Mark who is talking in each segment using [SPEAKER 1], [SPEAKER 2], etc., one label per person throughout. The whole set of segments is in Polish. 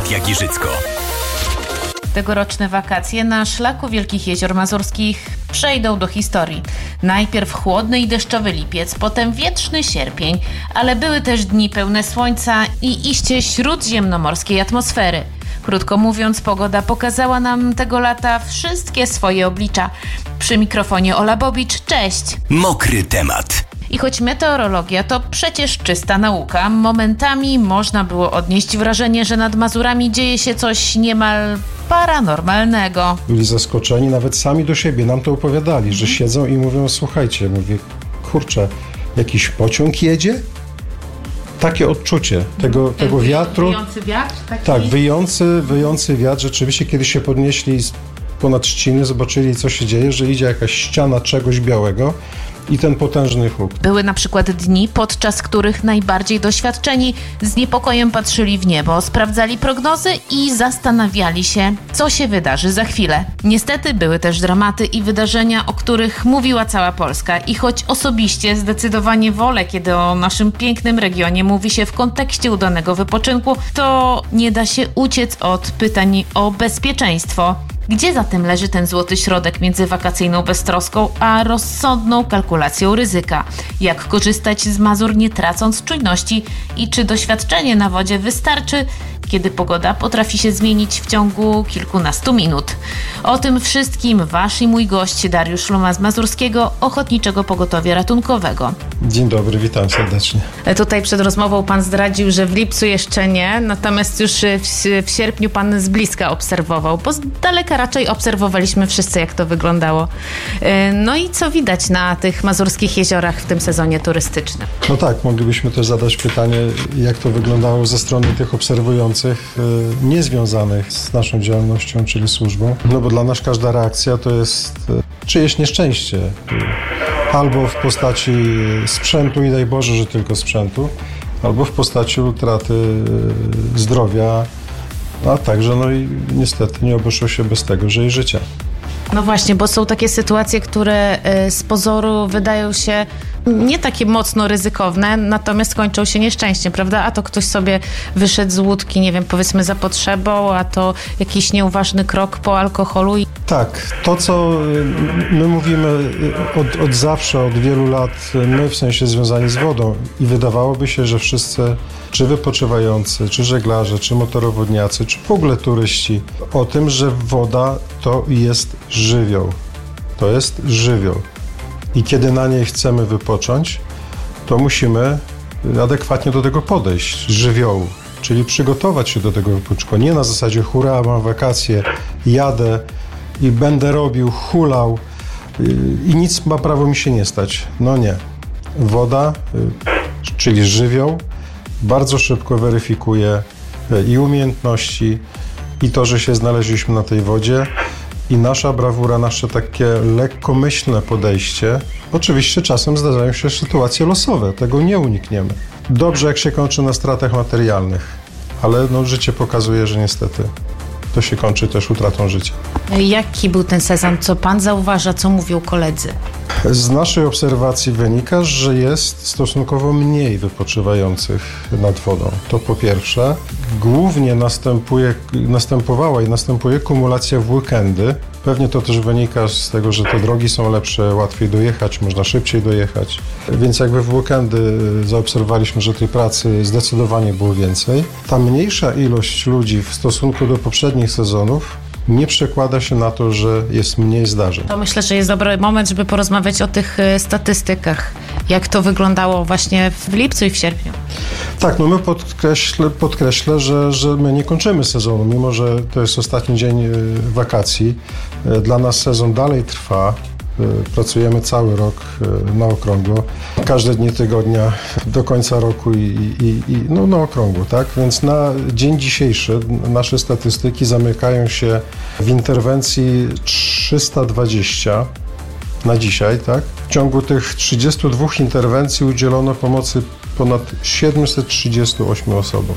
[SPEAKER 1] Patrycja Giżycko.
[SPEAKER 2] Tegoroczne wakacje na szlaku Wielkich Jezior Mazurskich przejdą do historii. Najpierw chłodny i deszczowy lipiec, potem wietrzny sierpień, ale były też dni pełne słońca i iście śródziemnomorskiej atmosfery. Krótko mówiąc, pogoda pokazała nam tego lata wszystkie swoje oblicza. Przy mikrofonie Ola Bobicz, cześć!
[SPEAKER 1] Mokry temat.
[SPEAKER 2] I choć meteorologia to przecież czysta nauka, momentami można było odnieść wrażenie, że nad Mazurami dzieje się coś niemal paranormalnego.
[SPEAKER 3] Byli zaskoczeni, nawet sami do siebie nam to opowiadali, że siedzą i mówią, słuchajcie, mówię, kurczę, jakiś pociąg jedzie? Takie odczucie tego wiatru.
[SPEAKER 2] Wyjący wiatr? Taki...
[SPEAKER 3] Tak, wyjący wiatr. Rzeczywiście, kiedy się podnieśli ponad trzciny, zobaczyli, co się dzieje, że idzie jakaś ściana czegoś białego i ten potężny huk.
[SPEAKER 2] Były na przykład dni, podczas których najbardziej doświadczeni z niepokojem patrzyli w niebo, sprawdzali prognozy i zastanawiali się, co się wydarzy za chwilę. Niestety były też dramaty i wydarzenia, o których mówiła cała Polska. I choć osobiście zdecydowanie wolę, kiedy o naszym pięknym regionie mówi się w kontekście udanego wypoczynku, to nie da się uciec od pytań o bezpieczeństwo. Gdzie zatem leży ten złoty środek między wakacyjną beztroską a rozsądną kalkulacją ryzyka? Jak korzystać z Mazur nie tracąc czujności i czy doświadczenie na wodzie wystarczy, kiedy pogoda potrafi się zmienić w ciągu kilkunastu minut? O tym wszystkim wasz i mój gość Dariusz Luma z Mazurskiego Ochotniczego Pogotowia Ratunkowego.
[SPEAKER 3] Dzień dobry, witam serdecznie.
[SPEAKER 2] Tutaj przed rozmową pan zdradził, że w lipcu jeszcze nie, natomiast już w sierpniu pan z bliska obserwował, bo z daleka raczej obserwowaliśmy wszyscy, jak to wyglądało. No i co widać na tych mazurskich jeziorach w tym sezonie turystycznym?
[SPEAKER 3] No tak, moglibyśmy też zadać pytanie, jak to wyglądało ze strony tych obserwujących, niezwiązanych z naszą działalnością, czyli służbą. No bo dla nas każda reakcja to jest czyjeś nieszczęście. Albo w postaci sprzętu i daj Boże, że tylko sprzętu, albo w postaci utraty zdrowia, a także no i niestety nie obeszło się bez tego, że i życia.
[SPEAKER 2] No właśnie, bo są takie sytuacje, które z pozoru wydają się nie takie mocno ryzykowne, natomiast kończą się nieszczęściem, prawda? A to ktoś sobie wyszedł z łódki, nie wiem, powiedzmy za potrzebą, a to jakiś nieuważny krok po alkoholu.
[SPEAKER 3] Tak, to co my mówimy od zawsze, od wielu lat, my w sensie związani z wodą i wydawałoby się, że wszyscy, czy wypoczywający, czy żeglarze, czy motorowodniacy, czy w ogóle turyści, o tym, że woda to jest żywioł. To jest żywioł. I kiedy na niej chcemy wypocząć, to musimy adekwatnie do tego podejść, żywiołu, czyli przygotować się do tego wypoczynku. Nie na zasadzie hurra, mam wakacje, jadę i będę robił, hulał i nic ma prawo mi się nie stać. No nie. Woda, czyli żywioł, bardzo szybko weryfikuje i umiejętności, i to, że się znaleźliśmy na tej wodzie, i nasza brawura, nasze takie lekkomyślne podejście. Oczywiście czasem zdarzają się sytuacje losowe, tego nie unikniemy. Dobrze, jak się kończy na stratach materialnych, ale no, życie pokazuje, że niestety to się kończy też utratą życia.
[SPEAKER 2] Jaki był ten sezon? Co pan zauważa? Co mówią koledzy?
[SPEAKER 3] Z naszej obserwacji wynika, że jest stosunkowo mniej wypoczywających nad wodą. To po pierwsze. Głównie następowała i następuje kumulacja w weekendy. Pewnie to też wynika z tego, że te drogi są lepsze, łatwiej dojechać, można szybciej dojechać. Więc jakby w weekendy zaobserwowaliśmy, że tej pracy zdecydowanie było więcej. Ta mniejsza ilość ludzi w stosunku do poprzednich sezonów nie przekłada się na to, że jest mniej zdarzeń.
[SPEAKER 2] To myślę, że jest dobry moment, żeby porozmawiać o tych statystykach. Jak to wyglądało właśnie w lipcu i w sierpniu?
[SPEAKER 3] Tak, no my podkreślę, że my nie kończymy sezonu, mimo że to jest ostatni dzień wakacji. Dla nas sezon dalej trwa. Pracujemy cały rok na okrągło, każde dni tygodnia do końca roku no na okrągło, tak? Więc na dzień dzisiejszy nasze statystyki zamykają się w interwencji 320 na dzisiaj, tak? W ciągu tych 32 interwencji udzielono pomocy ponad 738 osobom.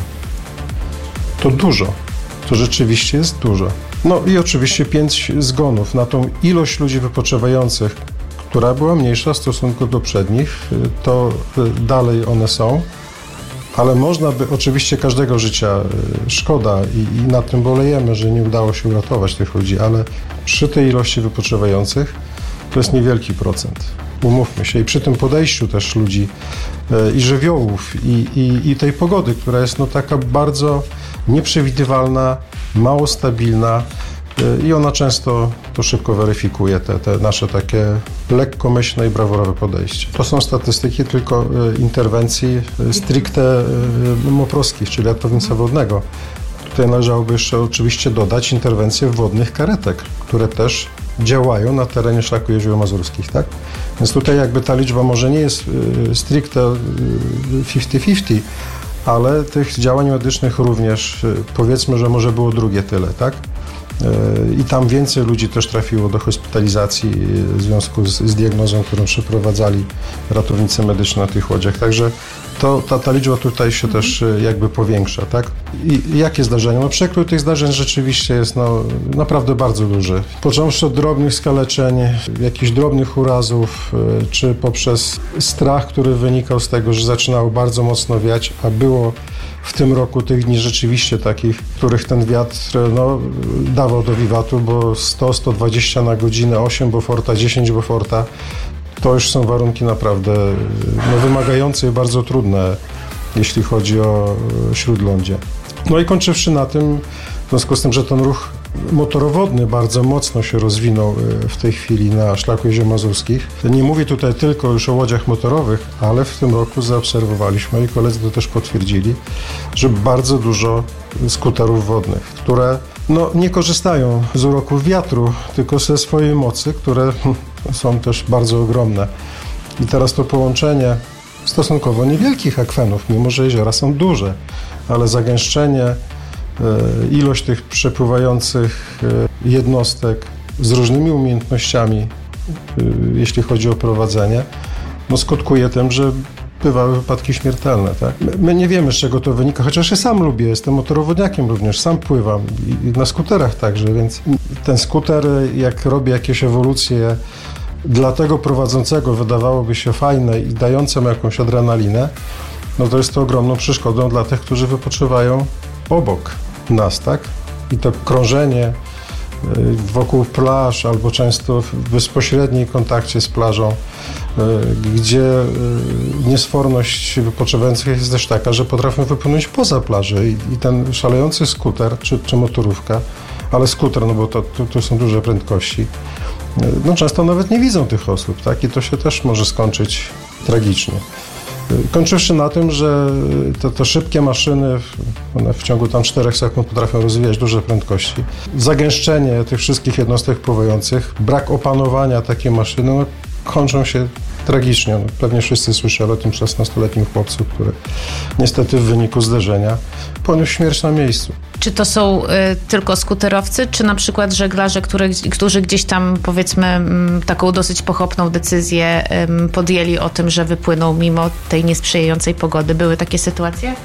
[SPEAKER 3] To dużo. To rzeczywiście jest dużo. No i oczywiście 5 zgonów na tą ilość ludzi wypoczywających, która była mniejsza w stosunku do poprzednich, to dalej one są. Ale można by, oczywiście każdego życia szkoda i nad tym bolejemy, że nie udało się uratować tych ludzi, ale przy tej ilości wypoczywających to jest niewielki procent. Umówmy się. I przy tym podejściu też ludzi i żywiołów i tej pogody, która jest taka bardzo nieprzewidywalna, mało stabilna i ona często to szybko weryfikuje, te nasze takie lekkomyślne i brawurowe podejście. To są statystyki tylko interwencji stricte MOPR-owskich, czyli ratownictwa wodnego. Tutaj należałoby jeszcze oczywiście dodać interwencje wodnych karetek, które też działają na terenie szlaku Jezior Mazurskich, tak? Więc tutaj jakby ta liczba może nie jest stricte 50-50, ale tych działań medycznych również powiedzmy, że może było drugie tyle, tak? I tam więcej ludzi też trafiło do hospitalizacji w związku z diagnozą, którą przeprowadzali ratownicy medyczni na tych łodziach. Także ta liczba tutaj się też jakby powiększa, tak? I jakie zdarzenia? No przekrój tych zdarzeń rzeczywiście jest naprawdę bardzo duży. Począwszy od drobnych skaleczeń, jakichś drobnych urazów, czy poprzez strach, który wynikał z tego, że zaczynało bardzo mocno wiać, a było w tym roku tych dni rzeczywiście takich, w których ten wiatr dawał do wiwatu, bo 100-120 na godzinę, 8 Beauforta, 10 Beauforta, to już są warunki naprawdę wymagające i bardzo trudne, jeśli chodzi o śródlądzie. No i kończywszy na tym, w związku z tym, że ten ruch motorowodny bardzo mocno się rozwinął w tej chwili na szlaku Jezior Mazurskich. Nie mówię tutaj tylko już o łodziach motorowych, ale w tym roku zaobserwowaliśmy i koledzy to też potwierdzili, że bardzo dużo skuterów wodnych, które nie korzystają z uroków wiatru, tylko ze swojej mocy, które są też bardzo ogromne. I teraz to połączenie stosunkowo niewielkich akwenów, mimo że jeziora są duże, ale zagęszczenie, ilość tych przepływających jednostek z różnymi umiejętnościami, jeśli chodzi o prowadzenie, skutkuje tym, że bywały wypadki śmiertelne. Tak? My nie wiemy, z czego to wynika, chociaż ja sam lubię, jestem motorowodniakiem również, sam pływam i na skuterach także, więc ten skuter, jak robi jakieś ewolucje dla tego prowadzącego, wydawałoby się fajne i dające mu jakąś adrenalinę, to jest to ogromną przeszkodą dla tych, którzy wypoczywają obok nas, tak? I to krążenie wokół plaż albo często w bezpośredniej kontakcie z plażą, gdzie niesforność wypoczywających jest też taka, że potrafią wypłynąć poza plażę i ten szalejący skuter czy motorówka, ale skuter, bo to są duże prędkości, często nawet nie widzą tych osób, tak? I to się też może skończyć tragicznie. Kończywszy na tym, że te szybkie maszyny, one w ciągu 4 sekund potrafią rozwijać duże prędkości. Zagęszczenie tych wszystkich jednostek pływających, brak opanowania takiej maszyny, kończą się tragicznie. Pewnie wszyscy słyszeli o tym 16-letnim chłopcu, który niestety w wyniku zderzenia poniósł śmierć na miejscu.
[SPEAKER 2] Czy to są tylko skuterowcy, czy na przykład żeglarze, którzy gdzieś tam, powiedzmy, taką dosyć pochopną decyzję podjęli o tym, że wypłyną mimo tej niesprzyjającej pogody? Były takie sytuacje?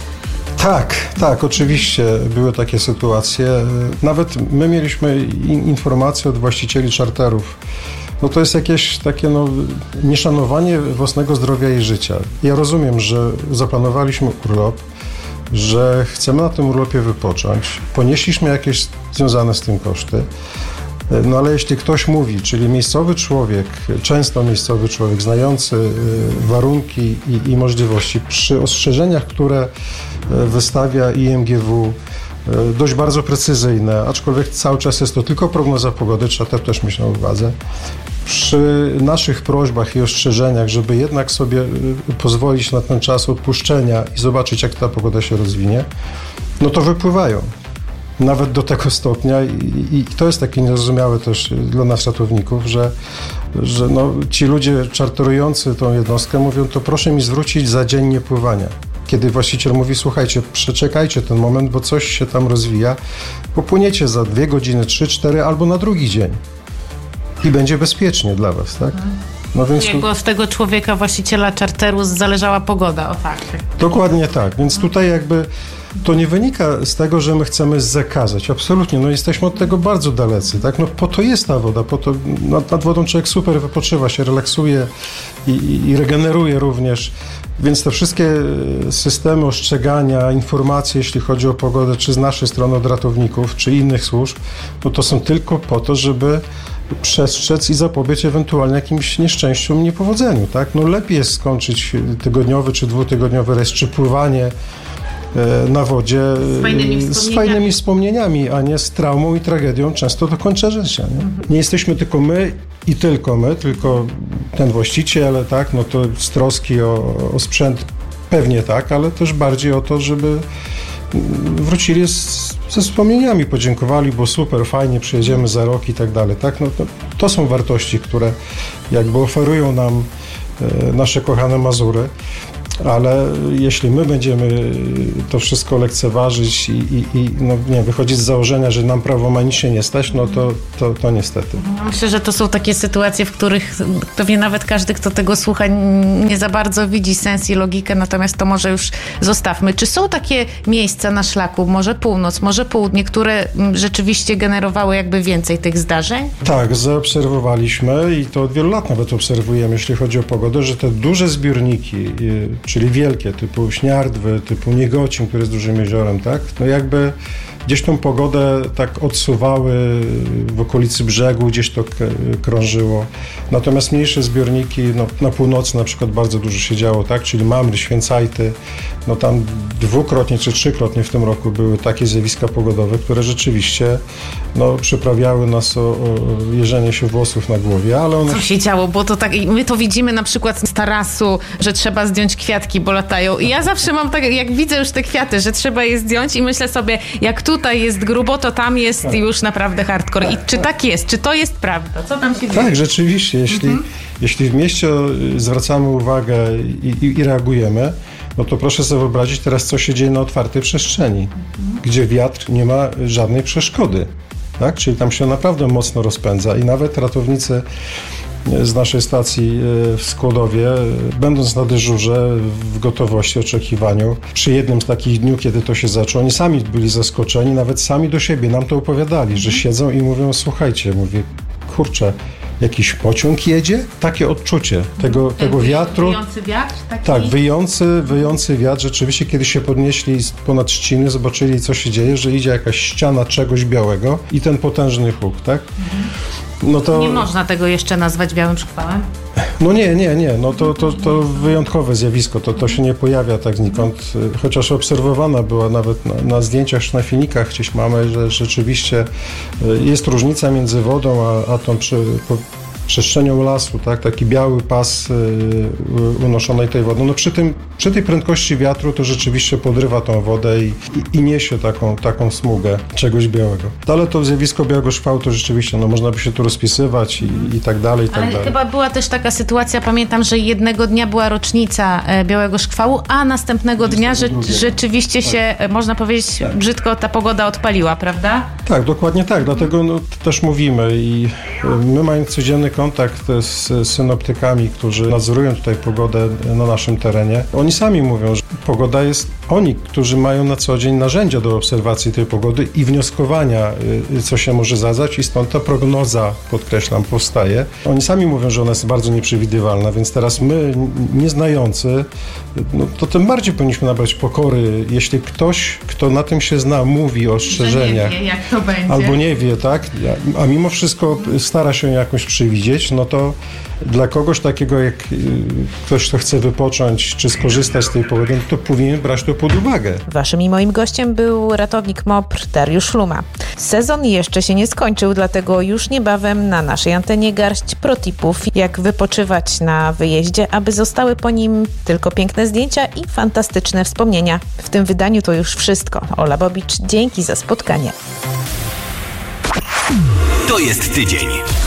[SPEAKER 3] Tak, oczywiście były takie sytuacje. Nawet my mieliśmy informacje od właścicieli czarterów. To jest jakieś takie nieszanowanie własnego zdrowia i życia. Ja rozumiem, że zaplanowaliśmy urlop, że chcemy na tym urlopie wypocząć. Ponieśliśmy jakieś związane z tym koszty. Ale jeśli ktoś mówi, czyli miejscowy człowiek, często miejscowy człowiek, znający warunki i możliwości, przy ostrzeżeniach, które wystawia IMGW, dość bardzo precyzyjne, aczkolwiek cały czas jest to tylko prognoza pogody, trzeba to też mieć na uwadze. Przy naszych prośbach i ostrzeżeniach, żeby jednak sobie pozwolić na ten czas odpuszczenia i zobaczyć, jak ta pogoda się rozwinie, to wypływają. Nawet do tego stopnia i to jest takie niezrozumiałe też dla nas ratowników, że ci ludzie czarterujący tą jednostkę mówią, to proszę mi zwrócić za dzień niepływania. Kiedy właściciel mówi, słuchajcie, przeczekajcie ten moment, bo coś się tam rozwija, popłyniecie za 2 godziny, 3-4 albo na drugi dzień i będzie bezpiecznie dla was, tak? Więc
[SPEAKER 2] jakby od tego człowieka, właściciela czarteru zależała pogoda, o tak.
[SPEAKER 3] Dokładnie tak, więc tutaj jakby to nie wynika z tego, że my chcemy zakazać, absolutnie, jesteśmy od tego bardzo dalecy, tak? Po to jest ta woda, po to nad wodą człowiek super wypoczywa się, relaksuje i regeneruje również Więc te wszystkie systemy ostrzegania, informacje, jeśli chodzi o pogodę, czy z naszej strony od ratowników, czy innych służb, no to są tylko po to, żeby przestrzec i zapobiec ewentualnie jakimś nieszczęściom, niepowodzeniu, tak? No lepiej jest skończyć tygodniowy czy dwutygodniowy rejs, czy pływanie na wodzie z fajnymi wspomnieniami, a nie z traumą i tragedią często do końca życia. Nie jesteśmy tylko my i tylko my, tylko ten właściciel, tak? No to z troski o sprzęt pewnie tak, ale też bardziej o to, żeby wrócili ze wspomnieniami, podziękowali, bo super, fajnie, przyjedziemy za rok i tak dalej. Tak? No to są wartości, które jakby oferują nam nasze kochane Mazury, ale jeśli my będziemy to wszystko lekceważyć i no, nie, wychodzić z założenia, że nam prawomanicznie nie stać, no to niestety.
[SPEAKER 1] Myślę, że to są takie sytuacje, w których pewnie nawet każdy, kto tego słucha, nie za bardzo widzi sens i logikę, natomiast to może już zostawmy. Czy są takie miejsca na szlaku, może północ, może południe, które rzeczywiście generowały jakby więcej tych zdarzeń?
[SPEAKER 3] Tak, zaobserwowaliśmy i to od wielu lat nawet obserwujemy, jeśli chodzi o pogodę, że te duże zbiorniki, czyli wielkie, typu Śniardwy, typu Niegocin, który jest dużym jeziorem, tak? No jakby gdzieś tą pogodę tak odsuwały w okolicy brzegu, gdzieś to krążyło. Natomiast mniejsze zbiorniki, no, na północy na przykład bardzo dużo się działo, tak? Czyli Mamry, Święcajty, no tam dwukrotnie czy trzykrotnie w tym roku były takie zjawiska pogodowe, które rzeczywiście no, przyprawiały nas o jeżenie się włosów na głowie, ale one...
[SPEAKER 1] Co się działo? Bo to tak, my to widzimy na przykład z tarasu, że trzeba zdjąć kwiatki, bo latają. I ja zawsze mam tak, jak widzę już te kwiaty, że trzeba je zdjąć i myślę sobie, jak tutaj jest grubo, to tam jest już naprawdę hardcore. I czy tak jest? Czy to jest prawda? Co tam się dzieje?
[SPEAKER 3] Tak, rzeczywiście. Jeśli w mieście zwracamy uwagę i reagujemy, no to proszę sobie wyobrazić teraz, co się dzieje na otwartej przestrzeni, gdzie wiatr nie ma żadnej przeszkody. Tak? Czyli tam się naprawdę mocno rozpędza i nawet ratownicy z naszej stacji w Skłodowie, będąc na dyżurze, w gotowości, oczekiwaniu, przy jednym z takich dniu, kiedy to się zaczęło, oni sami byli zaskoczeni, nawet sami do siebie nam to opowiadali, że siedzą i mówią, słuchajcie, mówię, kurczę, jakiś pociąg jedzie? Takie odczucie tego wiatru.
[SPEAKER 1] Wyjący wiatr? Taki...
[SPEAKER 3] Tak, wyjący wiatr. Rzeczywiście, kiedy się podnieśli ponad trzciny, zobaczyli, co się dzieje, że idzie jakaś ściana czegoś białego i ten potężny huk, tak? No to...
[SPEAKER 1] Nie można tego jeszcze nazwać białym szkwałem?
[SPEAKER 3] No nie. No to wyjątkowe zjawisko. To się nie pojawia tak znikąd. Chociaż obserwowana była nawet na zdjęciach czy na filmikach gdzieś mamy, że rzeczywiście jest różnica między wodą a tą przestrzenią lasu, tak? Taki biały pas unoszonej tej wody. No przy tej prędkości wiatru to rzeczywiście podrywa tą wodę i niesie taką smugę czegoś białego. Ale to zjawisko białego szkładu to rzeczywiście, no można by się tu rozpisywać i tak dalej,
[SPEAKER 1] Ale chyba była też taka sytuacja, pamiętam, że jednego dnia była rocznica białego szkwału, a następnego dnia rzeczywiście się, można powiedzieć, brzydko ta pogoda odpaliła, prawda?
[SPEAKER 3] Tak, dokładnie tak. Dlatego też mówimy i my mając codzienny kontakt z synoptykami, którzy nadzorują tutaj pogodę na naszym terenie. Oni sami mówią, że pogoda jest oni, którzy mają na co dzień narzędzia do obserwacji tej pogody i wnioskowania, co się może zdarzać i stąd ta prognoza, podkreślam, powstaje. Oni sami mówią, że ona jest bardzo nieprzewidywalna, więc teraz my, nieznający, no to tym bardziej powinniśmy nabrać pokory, jeśli ktoś, kto na tym się zna, mówi o ostrzeżeniach.
[SPEAKER 1] Nie wie, jak to będzie.
[SPEAKER 3] Albo nie wie, tak? A mimo wszystko stara się jakoś przewidzieć, no to dla kogoś takiego, jak ktoś, kto chce wypocząć czy skorzystać z tej pogody, to powinien brać to pod uwagę.
[SPEAKER 1] Waszym i moim gościem był ratownik MOPR Dariusz Szluma. Sezon jeszcze się nie skończył, dlatego już niebawem na naszej antenie garść protipów, jak wypoczywać na wyjeździe, aby zostały po nim tylko piękne zdjęcia i fantastyczne wspomnienia. W tym wydaniu to już wszystko. Ola Bobicz, dzięki za spotkanie.
[SPEAKER 4] To jest tydzień.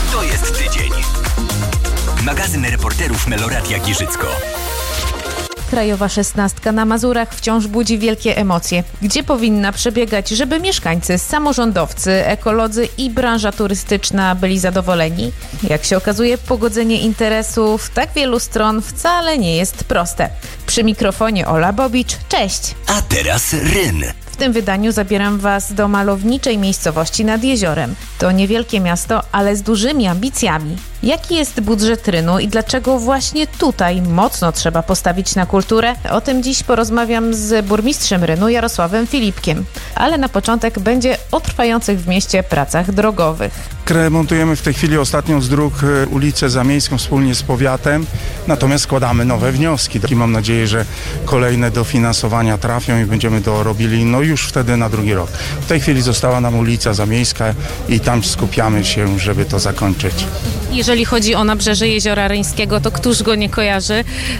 [SPEAKER 4] Magazyn reporterów Meloradia Giżycko.
[SPEAKER 1] Krajowa 16 na Mazurach wciąż budzi wielkie emocje. Gdzie powinna przebiegać, żeby mieszkańcy, samorządowcy, ekolodzy i branża turystyczna byli zadowoleni? Jak się okazuje, pogodzenie interesów tak wielu stron wcale nie jest proste. Przy mikrofonie Ola Bobicz, cześć!
[SPEAKER 4] A teraz Ryn.
[SPEAKER 1] W tym wydaniu zabieram Was do malowniczej miejscowości nad jeziorem. To niewielkie miasto, ale z dużymi ambicjami. Jaki jest budżet Rynu i dlaczego właśnie tutaj mocno trzeba postawić na kulturę? O tym dziś porozmawiam z burmistrzem Rynu Jarosławem Filipkiem. Ale na początek będzie o trwających w mieście pracach drogowych.
[SPEAKER 5] Remontujemy w tej chwili ostatnią z dróg ulicę Zamiejską wspólnie z powiatem, natomiast składamy nowe wnioski. I mam nadzieję, że kolejne dofinansowania trafią i będziemy to robili już wtedy na drugi rok. W tej chwili została nam ulica Zamiejska i tam skupiamy się, żeby to zakończyć.
[SPEAKER 6] Jeżeli chodzi o nabrzeże Jeziora Ryńskiego, to któż go nie kojarzy?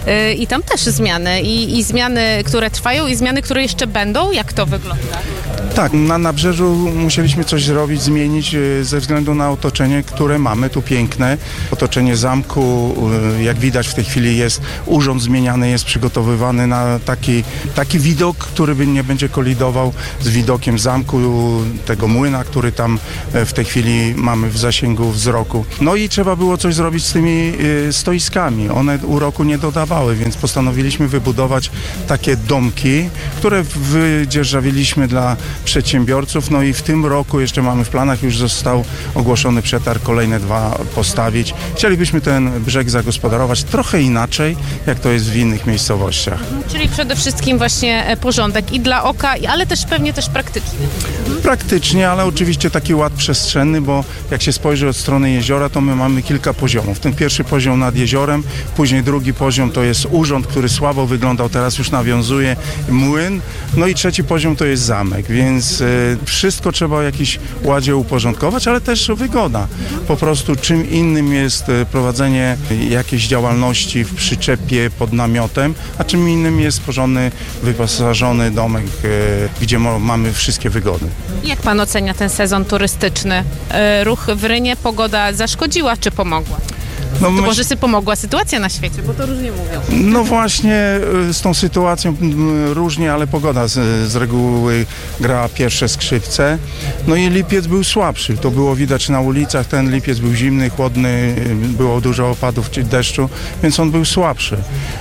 [SPEAKER 6] I tam też zmiany. I zmiany, które trwają, i zmiany, które jeszcze będą. Jak to wygląda?
[SPEAKER 5] Tak, na nabrzeżu musieliśmy coś zrobić, zmienić ze względu na otoczenie, które mamy tu piękne. Otoczenie zamku, jak widać w tej chwili jest urząd zmieniany, jest przygotowywany na taki widok, który nie będzie kolidował z widokiem zamku, tego młyna, który tam w tej chwili mamy w zasięgu wzroku. No i trzeba było coś zrobić z tymi stoiskami. One uroku nie dodawały, więc postanowiliśmy wybudować takie domki, które wydzierżawiliśmy dla przedsiębiorców. No i w tym roku jeszcze mamy w planach, już został ogłoszony przetarg, kolejne 2 postawić. Chcielibyśmy ten brzeg zagospodarować trochę inaczej, jak to jest w innych miejscowościach.
[SPEAKER 6] Czyli przede wszystkim właśnie porządek i dla oka, ale też pewnie też praktycznie.
[SPEAKER 5] Praktycznie, ale oczywiście taki ład przestrzenny, bo jak się spojrzy od strony jeziora, to my mamy kilka poziomów. Ten pierwszy poziom nad jeziorem, później drugi poziom to jest urząd, który słabo wyglądał, teraz już nawiązuje, młyn, no i trzeci poziom to jest zamek, więc wszystko trzeba o jakiś ładzie uporządkować, ale też wygoda. Po prostu czym innym jest prowadzenie jakiejś działalności w przyczepie pod namiotem, a czym innym jest porządny, wyposażony domek, gdzie mamy wszystkie wygody.
[SPEAKER 6] Jak pan ocenia ten sezon turystyczny? Ruch w Rynie, pogoda zaszkodziła czy pomogła? Może pomogła sytuacja na świecie, bo to różnie mówią.
[SPEAKER 5] No właśnie z tą sytuacją różnie, ale pogoda z reguły gra pierwsze skrzypce. No i lipiec był słabszy, to było widać na ulicach, ten lipiec był zimny, chłodny, było dużo opadów czy deszczu, więc on był słabszy.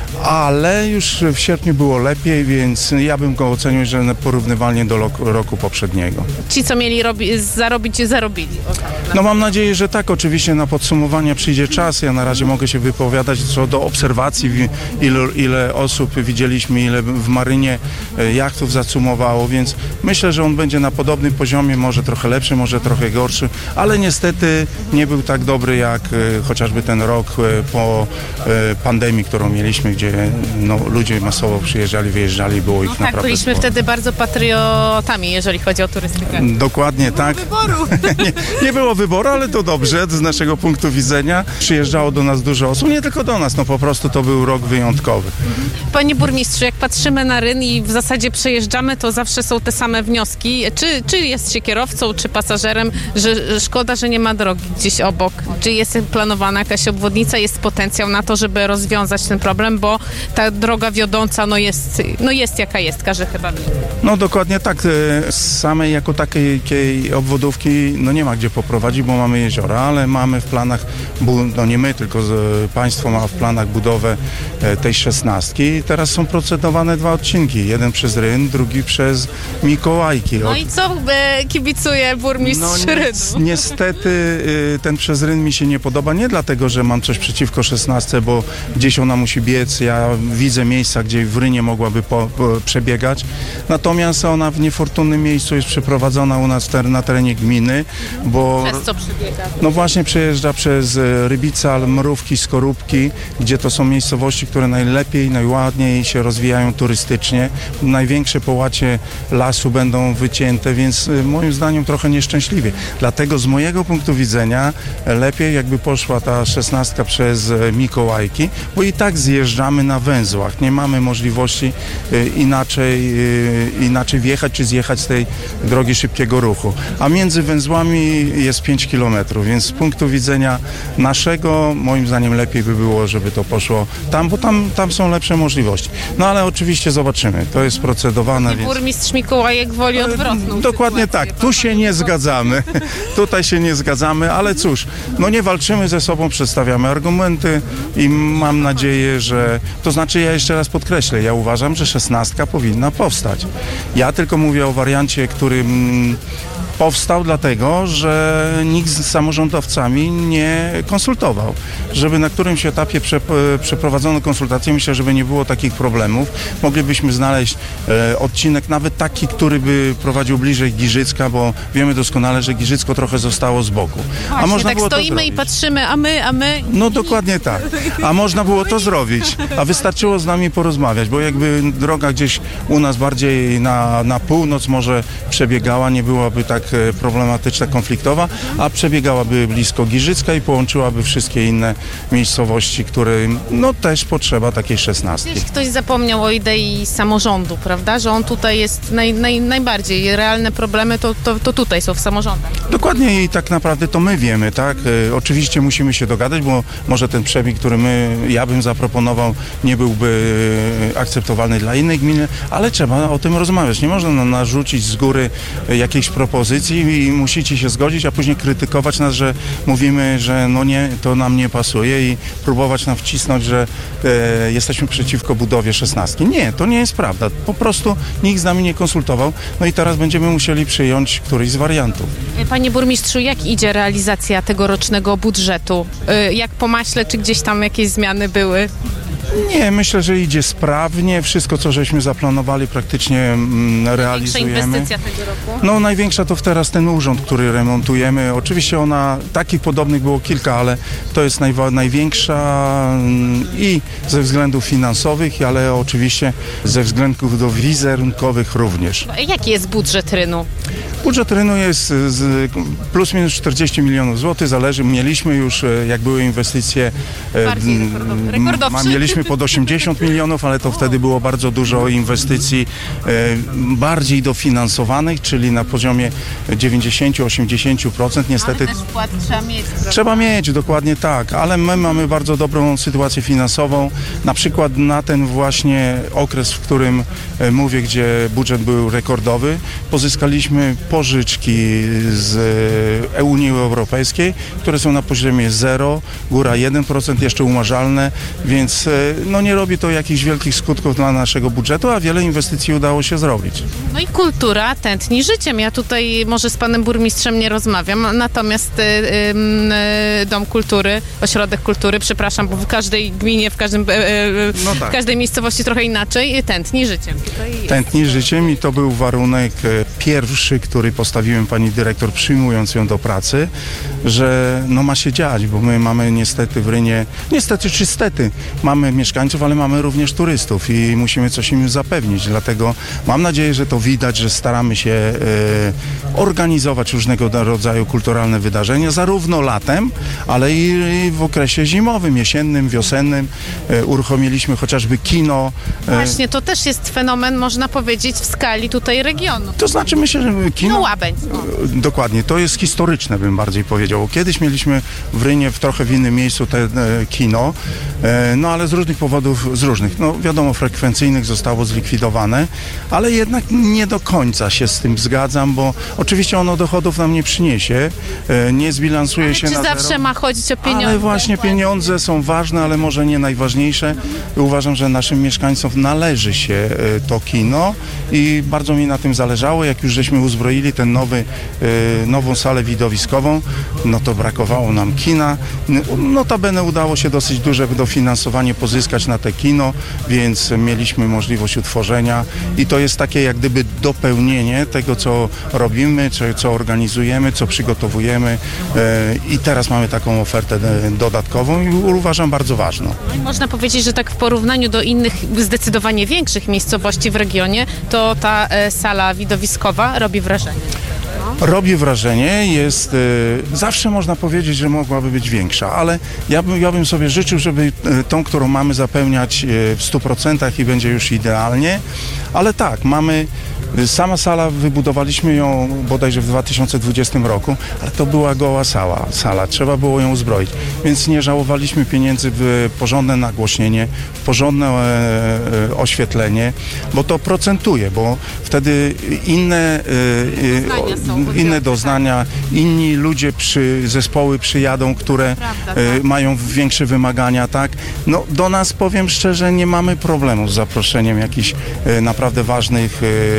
[SPEAKER 5] Ale już w sierpniu było lepiej, więc ja bym go ocenił, że porównywalnie do roku poprzedniego.
[SPEAKER 6] Ci, co mieli zarobić, zarobili.
[SPEAKER 5] No mam nadzieję, że tak. Oczywiście na podsumowanie przyjdzie czas. Ja na razie mogę się wypowiadać co do obserwacji, ile osób widzieliśmy, ile w marynie jachtów zacumowało, więc myślę, że on będzie na podobnym poziomie, może trochę lepszy, może trochę gorszy, ale niestety nie był tak dobry jak chociażby ten rok po pandemii, którą mieliśmy, gdzie ludzie masowo przyjeżdżali, wyjeżdżali, było ich naprawdę
[SPEAKER 6] byliśmy
[SPEAKER 5] sporo.
[SPEAKER 6] Wtedy bardzo patriotami, jeżeli chodzi o turystykę.
[SPEAKER 5] Dokładnie tak. Nie było wyboru, ale to dobrze z naszego punktu widzenia. Przyjeżdżało do nas dużo osób, nie tylko do nas, po prostu to był rok wyjątkowy.
[SPEAKER 6] Panie burmistrzu, jak patrzymy na Ryn i w zasadzie przejeżdżamy, to zawsze są te same wnioski. Czy jest się kierowcą, czy pasażerem, że szkoda, że nie ma drogi gdzieś obok? Czy jest planowana jakaś obwodnica, jest potencjał na to, żeby rozwiązać ten problem, bo ta droga wiodąca jest jaka jest, każdy chyba wie.
[SPEAKER 5] No dokładnie tak. Samej jako takiej obwodówki nie ma gdzie poprowadzić, bo mamy jeziora, ale mamy w planach, nie my, tylko państwo ma w planach budowę tej 16. Teraz są procedowane 2 odcinki. Jeden przez Ryn, drugi przez Mikołajki.
[SPEAKER 6] No i co kibicuje burmistrz Rynu?
[SPEAKER 5] Niestety ten przez Ryn mi się nie podoba. Nie dlatego, że mam coś przeciwko 16, bo gdzieś ona musi biec. Ja widzę miejsca, gdzie w Rynie mogłaby przebiegać. Natomiast ona w niefortunnym miejscu jest przeprowadzona u nas na terenie gminy, bo...
[SPEAKER 6] Przez co przebiega?
[SPEAKER 5] No właśnie przejeżdża przez Rybica, Mrówki, Skorupki, gdzie to są miejscowości, które najlepiej, najładniej się rozwijają turystycznie. Największe połacie lasu będą wycięte, więc moim zdaniem trochę nieszczęśliwie. Dlatego z mojego punktu widzenia lepiej jakby poszła ta 16 przez Mikołajki, bo i tak zjeżdżamy na węzłach. Nie mamy możliwości inaczej wjechać czy zjechać z tej drogi szybkiego ruchu. A między węzłami jest 5 kilometrów, więc z punktu widzenia naszego, moim zdaniem lepiej by było, żeby to poszło tam, bo tam są lepsze możliwości. No ale oczywiście zobaczymy. To jest procedowane.
[SPEAKER 6] Więc... Burmistrz Mikołajek woli odwrotną.
[SPEAKER 5] Dokładnie tak. Tu się nie zgadzamy. Tutaj się nie zgadzamy, ale cóż, nie walczymy ze sobą, przedstawiamy argumenty i mam nadzieję, że To znaczy, ja jeszcze raz podkreślę, ja uważam, że 16 powinna powstać. Ja tylko mówię o wariancie, który powstał dlatego, że nikt z samorządowcami nie konsultował. Żeby na którymś etapie przeprowadzono konsultacje, myślę, żeby nie było takich problemów. Moglibyśmy znaleźć odcinek nawet taki, który by prowadził bliżej Giżycka, bo wiemy doskonale, że Giżycko trochę zostało z boku.
[SPEAKER 6] Właśnie, a można tak było stoimy i patrzymy, a my...
[SPEAKER 5] No dokładnie tak. A można było to zrobić. A wystarczyło z nami porozmawiać, bo jakby droga gdzieś u nas bardziej na północ może przebiegała, nie byłaby tak problematyczna, konfliktowa, a przebiegałaby blisko Giżycka i połączyłaby wszystkie inne miejscowości, którym też potrzeba takiej 16.
[SPEAKER 6] Gdzieś ktoś zapomniał o idei samorządu, prawda? Że on tutaj jest najbardziej. Realne problemy to tutaj są w samorządach.
[SPEAKER 5] Dokładnie i tak naprawdę to my wiemy, tak? Oczywiście musimy się dogadać, bo może ten przebieg, który ja bym zaproponował, nie byłby akceptowalny dla innej gminy, ale trzeba o tym rozmawiać. Nie można narzucić z góry jakiejś propozycji i musicie się zgodzić, a później krytykować nas, że mówimy, że nie, to nam nie pasuje i próbować nam wcisnąć, że jesteśmy przeciwko budowie 16. Nie, to nie jest prawda. Po prostu nikt z nami nie konsultował, i teraz będziemy musieli przyjąć któryś z wariantów.
[SPEAKER 6] Panie burmistrzu, jak idzie realizacja tegorocznego budżetu? Jak po maśle, czy gdzieś tam jakieś zmiany były?
[SPEAKER 5] Nie, myślę, że idzie sprawnie. Wszystko, co żeśmy zaplanowali, praktycznie realizujemy.
[SPEAKER 6] Największa inwestycja tego roku?
[SPEAKER 5] Największa to teraz ten urząd, który remontujemy. Oczywiście takich podobnych było kilka, ale to jest największa i ze względów finansowych, ale oczywiście ze względów wizerunkowych również.
[SPEAKER 6] Jaki jest budżet Rynu?
[SPEAKER 5] Budżet Rynu jest plus minus 40 milionów złotych, zależy. Mieliśmy już, jak były inwestycje, mieliśmy pod 80 milionów, ale to wtedy było bardzo dużo inwestycji bardziej dofinansowanych, czyli na poziomie 90-80%. Niestety
[SPEAKER 6] ale też wkład trzeba mieć. Prawda?
[SPEAKER 5] Trzeba mieć, dokładnie tak, ale my mamy bardzo dobrą sytuację finansową. Na przykład na ten właśnie okres, w którym mówię, gdzie budżet był rekordowy, pozyskaliśmy pożyczki z Unii Europejskiej, które są na poziomie 0, góra 1%, jeszcze umarzalne, więc nie robi to jakichś wielkich skutków dla naszego budżetu, a wiele inwestycji udało się zrobić.
[SPEAKER 6] I kultura tętni życiem. Ja tutaj może z panem burmistrzem nie rozmawiam, natomiast Dom Kultury, Ośrodek Kultury, przepraszam, bo w każdej gminie, w każdej miejscowości trochę inaczej, tętni życiem.
[SPEAKER 5] Tętni życiem i to był warunek pierwszy, który postawiłem pani dyrektor, przyjmując ją do pracy, że ma się dziać, bo my mamy niestety w Rynie, czy stety, mamy mieszkańców, ale mamy również turystów i musimy coś im zapewnić, dlatego mam nadzieję, że to widać, że staramy się organizować różnego rodzaju kulturalne wydarzenia, zarówno latem, ale i w okresie zimowym, jesiennym, wiosennym. Uruchomiliśmy chociażby kino.
[SPEAKER 6] Właśnie, to też jest fenomen, można powiedzieć, w skali tutaj regionu.
[SPEAKER 5] To znaczy, myślę, że kino...
[SPEAKER 6] Łabędź.
[SPEAKER 5] Dokładnie, to jest historyczne, bym bardziej powiedział. Kiedyś mieliśmy w Rynie, trochę w innym miejscu kino, ale z różnych powodów, wiadomo, frekwencyjnych zostało zlikwidowane, ale jednak nie do końca się z tym zgadzam, bo oczywiście ono dochodów nam nie przyniesie, nie zbilansuje się na zero.
[SPEAKER 6] Czy zawsze ma chodzić o pieniądze?
[SPEAKER 5] Ale właśnie pieniądze są ważne, ale może nie najważniejsze. Uważam, że naszym mieszkańcom należy się to kino i bardzo mi na tym zależało. Jak już żeśmy uzbroili tę nową salę widowiskową, to brakowało nam kina. Notabene udało się dosyć duże dofinansowanie pozyskać na te kino, więc mieliśmy możliwość utworzenia i to jest takie jak gdyby dopełnienie tego, co robimy, co organizujemy, co przygotowujemy i teraz mamy taką ofertę dodatkową i uważam bardzo ważną.
[SPEAKER 6] Można powiedzieć, że tak w porównaniu do innych zdecydowanie większych miejscowości w regionie, to ta sala widowiskowa robi wrażenie.
[SPEAKER 5] Robi wrażenie, zawsze można powiedzieć, że mogłaby być większa, ale ja bym sobie życzył, żeby tą, którą mamy, zapełniać w 100% i będzie już idealnie, ale tak, sama sala, wybudowaliśmy ją bodajże w 2020 roku, ale to była goła sala, trzeba było ją uzbroić, więc nie żałowaliśmy pieniędzy w porządne nagłośnienie, w porządne oświetlenie, bo to procentuje, bo wtedy inne inne doznania, inni ludzie, zespoły przyjadą, które mają większe wymagania, tak? No do nas, powiem szczerze, nie mamy problemu z zaproszeniem jakichś naprawdę ważnych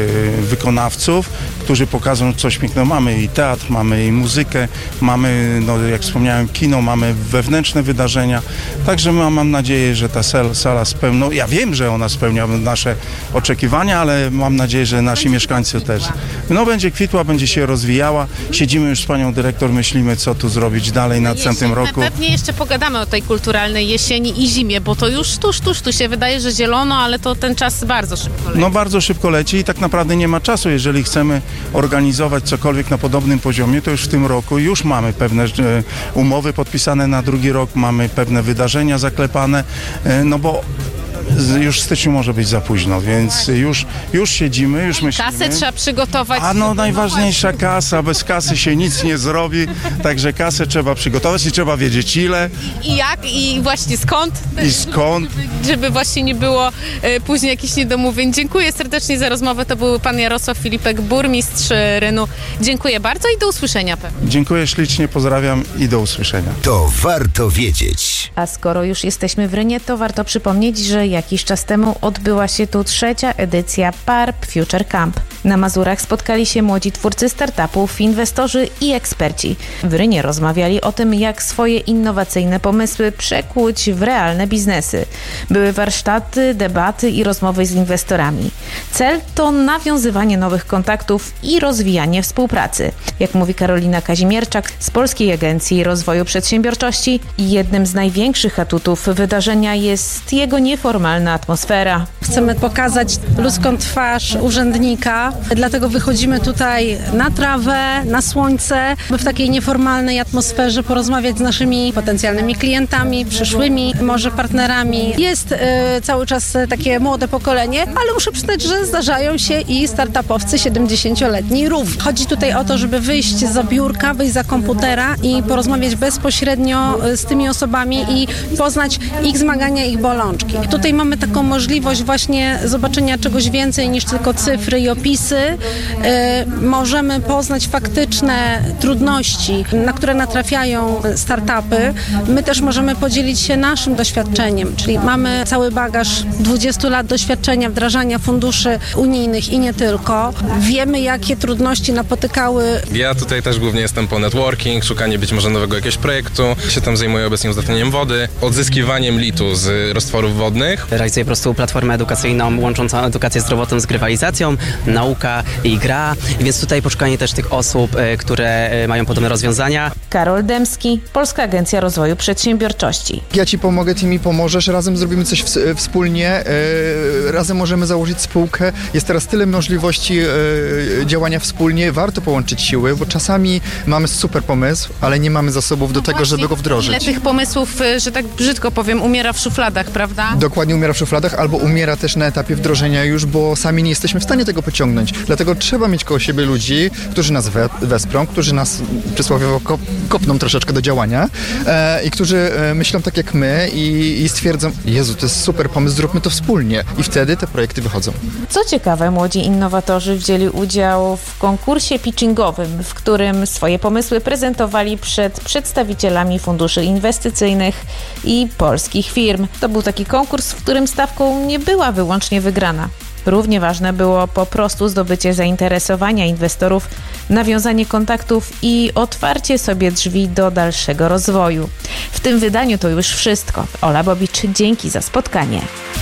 [SPEAKER 5] wykonawców, którzy pokażą coś pięknego. Mamy i teatr, mamy i muzykę, mamy, no jak wspomniałem, kino, mamy wewnętrzne wydarzenia, także mam nadzieję, że ta sala spełni, ja wiem, że ona spełnia nasze oczekiwania, ale mam nadzieję, że nasi mieszkańcy też. No będzie kwitła, będzie się rozwijała, siedzimy już z panią dyrektor, myślimy, co tu zrobić dalej na następnym roku.
[SPEAKER 6] Pewnie jeszcze pogadamy o tej kulturalnej jesieni i zimie, bo to już tu się wydaje, że zielono, ale to ten czas bardzo szybko leci.
[SPEAKER 5] No bardzo szybko leci i tak naprawdę nie ma czasu. Jeżeli chcemy organizować cokolwiek na podobnym poziomie, to już w tym roku już mamy pewne umowy podpisane na drugi rok, mamy pewne wydarzenia zaklepane, no bo już w styczniu może być za późno, więc już siedzimy, już myślimy.
[SPEAKER 6] Kasę trzeba przygotować.
[SPEAKER 5] A no najważniejsza kasa, bez kasy się nic nie zrobi, także kasę trzeba przygotować i trzeba wiedzieć ile.
[SPEAKER 6] I jak, i właśnie skąd.
[SPEAKER 5] I skąd.
[SPEAKER 6] Żeby właśnie nie było później jakichś niedomówień. Dziękuję serdecznie za rozmowę. To był pan Jarosław Filipek, burmistrz Rynu. Dziękuję bardzo i do usłyszenia pewnie.
[SPEAKER 5] Dziękuję ślicznie, pozdrawiam i do usłyszenia.
[SPEAKER 7] To warto wiedzieć.
[SPEAKER 1] A skoro już jesteśmy w Rynie, to warto przypomnieć, że jakiś czas temu odbyła się tu 3. edycja PARP Future Camp. Na Mazurach spotkali się młodzi twórcy startupów, inwestorzy i eksperci. W Rynie rozmawiali o tym, jak swoje innowacyjne pomysły przekuć w realne biznesy. Były warsztaty, debaty i rozmowy z inwestorami. Cel to nawiązywanie nowych kontaktów i rozwijanie współpracy. Jak mówi Karolina Kazimierczak z Polskiej Agencji Rozwoju Przedsiębiorczości, jednym z największych atutów wydarzenia jest jego nieformalna atmosfera.
[SPEAKER 8] Chcemy pokazać ludzką twarz urzędnika, dlatego wychodzimy tutaj na trawę, na słońce, by w takiej nieformalnej atmosferze porozmawiać z naszymi potencjalnymi klientami, przyszłymi może partnerami. Jest cały czas takie młode pokolenie, ale muszę przyznać, że zdarzają się i startupowcy 70-letni również. Chodzi tutaj o to, żeby wyjść za biurka, wyjść za komputera i porozmawiać bezpośrednio z tymi osobami i poznać ich zmagania, ich bolączki. Tutaj mamy taką możliwość właśnie zobaczenia czegoś więcej niż tylko cyfry i opisy. Możemy poznać faktyczne trudności, na które natrafiają startupy. My też możemy podzielić się naszym doświadczeniem, czyli mamy cały bagaż 20 lat doświadczenia wdrażania funduszy unijnych i nie tylko. Wiemy, jakie trudności napotykały.
[SPEAKER 9] Ja tutaj też głównie jestem po networking, szukanie być może nowego jakiegoś projektu. Się tam zajmuję obecnie uzdatnieniem wody, odzyskiwaniem litu z roztworów wodnych.
[SPEAKER 10] Realizuję po prostu platformę edukacyjną łączącą edukację zdrowotną z grywalizacją, nauka i gra, więc tutaj poszukanie też tych osób, które mają podobne rozwiązania.
[SPEAKER 1] Karol Dębski, Polska Agencja Rozwoju Przedsiębiorczości.
[SPEAKER 11] Ja ci pomogę, ty mi pomożesz, razem zrobimy coś wspólnie, razem możemy założyć spółkę. Jest teraz tyle możliwości działania wspólnie, warto połączyć siły, bo czasami mamy super pomysł, ale nie mamy zasobów do tego, żeby go wdrożyć.
[SPEAKER 6] Ile tych pomysłów, że tak brzydko powiem, umiera w szufladach, prawda?
[SPEAKER 11] Dokładnie, umiera w szufladach albo umiera też na etapie wdrożenia już, bo sami nie jesteśmy w stanie tego pociągnąć. Dlatego trzeba mieć koło siebie ludzi, którzy nas wesprą, którzy nas przysłowiowo kopną troszeczkę do działania i którzy myślą tak jak my i stwierdzą, Jezu, to jest super pomysł, zróbmy to wspólnie. I wtedy te projekty wychodzą.
[SPEAKER 1] Co ciekawe, młodzi innowatorzy wzięli udział w konkursie pitchingowym, w którym swoje pomysły prezentowali przed przedstawicielami funduszy inwestycyjnych i polskich firm. To był taki konkurs, w którym stawką nie była wyłącznie wygrana. Równie ważne było po prostu zdobycie zainteresowania inwestorów, nawiązanie kontaktów i otwarcie sobie drzwi do dalszego rozwoju. W tym wydaniu to już wszystko. Ola Bobicz, dzięki za spotkanie.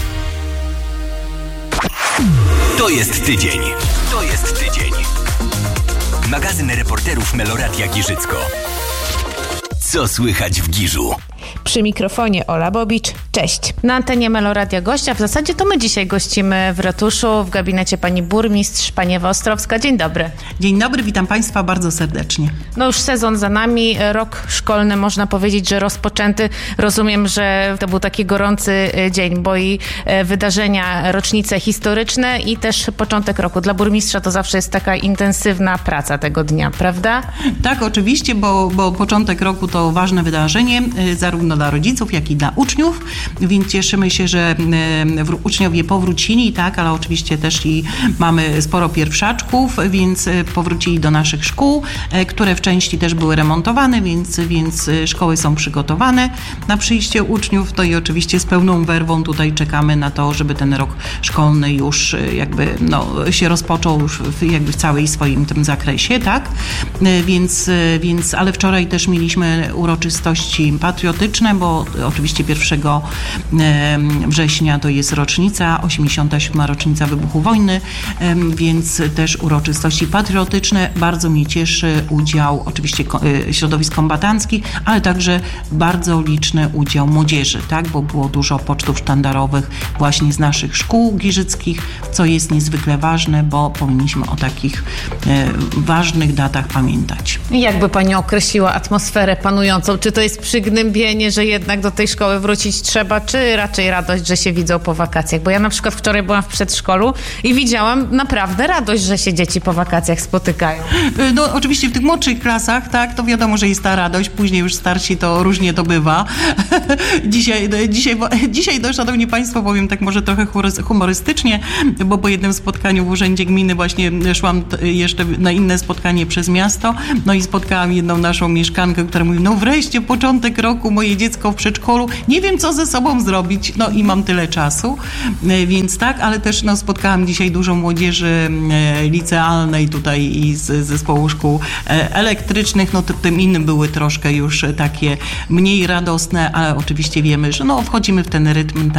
[SPEAKER 4] To jest tydzień. To jest tydzień. Magazyn reporterów Meloradia Giżycko. Co słychać w Giżu?
[SPEAKER 1] Przy mikrofonie Ola Bobicz. Cześć.
[SPEAKER 2] Na antenie Meloradia gościa. W zasadzie to my dzisiaj gościmy w ratuszu, w gabinecie pani burmistrz, pani Ewa Ostrowska. Dzień dobry.
[SPEAKER 12] Dzień dobry, witam Państwa bardzo serdecznie.
[SPEAKER 2] No już sezon za nami, rok szkolny można powiedzieć, że rozpoczęty. Rozumiem, że to był taki gorący dzień, bo i wydarzenia, rocznice historyczne i też początek roku. Dla burmistrza to zawsze jest taka intensywna praca tego dnia, prawda?
[SPEAKER 12] Tak, oczywiście, bo początek roku to ważne wydarzenie. zarówno dla rodziców, jak i dla uczniów, więc cieszymy się, że uczniowie powrócili, tak, ale oczywiście też i mamy sporo pierwszaczków, więc powrócili do naszych szkół, które w części też były remontowane, więc szkoły są przygotowane na przyjście uczniów, to i oczywiście z pełną werwą tutaj czekamy na to, żeby ten rok szkolny już jakby się rozpoczął już w całej swoim tym zakresie, tak? Więc ale wczoraj też mieliśmy uroczystości patriotyczne, bo oczywiście 1 września to jest rocznica, 87. rocznica wybuchu wojny, więc też uroczystości patriotyczne. Bardzo mnie cieszy udział oczywiście środowisk kombatanckich, ale także bardzo liczny udział młodzieży, tak? Bo było dużo pocztów sztandarowych właśnie z naszych szkół giżyckich, co jest niezwykle ważne, bo powinniśmy o takich ważnych datach pamiętać.
[SPEAKER 6] Jakby Pani określiła atmosferę panującą? Czy to jest przygnębienie, że jednak do tej szkoły wrócić trzeba, czy raczej radość, że się widzą po wakacjach? Bo ja na przykład wczoraj byłam w przedszkolu i widziałam naprawdę radość, że się dzieci po wakacjach spotykają.
[SPEAKER 12] No oczywiście w tych młodszych klasach, tak, to wiadomo, że jest ta radość, później już starsi to różnie to bywa. Dzisiaj, szanowni Państwo, powiem tak może trochę humorystycznie, bo po jednym spotkaniu w Urzędzie Gminy właśnie szłam jeszcze na inne spotkanie przez miasto, no i spotkałam jedną naszą mieszkankę, która mówi, no wreszcie początek roku, moje dziecko w przedszkolu, nie wiem co ze sobą zrobić, no i mam tyle czasu, więc tak, ale też spotkałam dzisiaj dużo młodzieży licealnej tutaj i z zespołu szkół elektrycznych, no tym innym były troszkę już takie mniej radosne, ale oczywiście wiemy, że wchodzimy w ten rytm